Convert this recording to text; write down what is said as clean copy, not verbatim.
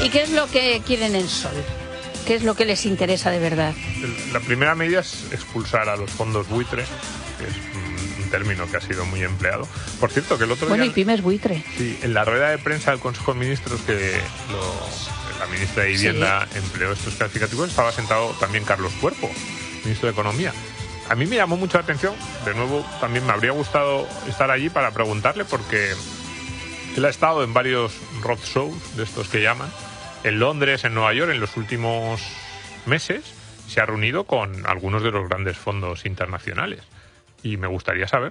¿Y qué es lo que quieren en Sol? ¿Qué es lo que les interesa de verdad? La primera medida es expulsar a los fondos buitre, que es un término que ha sido muy empleado. Por cierto, que el otro Bueno, día... y pymes buitre. Sí, en la rueda de prensa del Consejo de Ministros la ministra de Vivienda empleó estos calificativos, estaba sentado también Carlos Cuerpo, ministro de Economía. A mí me llamó mucho la atención, de nuevo también me habría gustado estar allí para preguntarle, porque él ha estado en varios roadshows de estos que llaman, en Londres, en Nueva York, en los últimos meses, se ha reunido con algunos de los grandes fondos internacionales. Y me gustaría saber